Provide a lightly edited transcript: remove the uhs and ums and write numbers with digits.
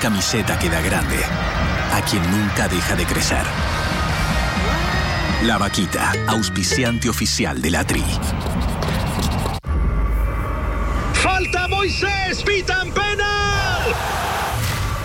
camiseta queda grande, a quien nunca deja de crecer. La Vaquita, auspiciante oficial de la Tri. ¡Falta Moisés! ¡Pitan penal!